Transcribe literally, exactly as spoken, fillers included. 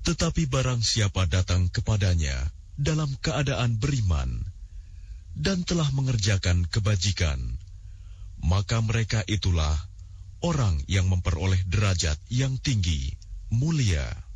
Tetapi barang siapa datang kepadanya dalam keadaan beriman dan telah mengerjakan kebajikan, maka mereka itulah orang yang memperoleh derajat yang tinggi, mulia.